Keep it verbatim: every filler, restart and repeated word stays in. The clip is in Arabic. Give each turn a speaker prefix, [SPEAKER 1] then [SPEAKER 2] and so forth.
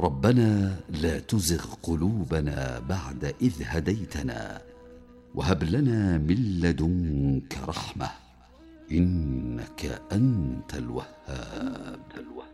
[SPEAKER 1] ربنا لا تزغ قلوبنا بعد إذ هديتنا وهب لنا من لدنك رحمة إنك أنت الوهاب.